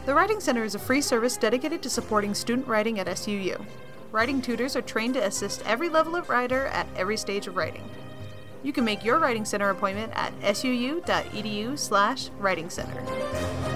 The Writing Center is a free service dedicated to supporting student writing at SUU. Writing tutors are trained to assist every level of writer at every stage of writing. You can make your Writing Center appointment at suu.edu/writing center.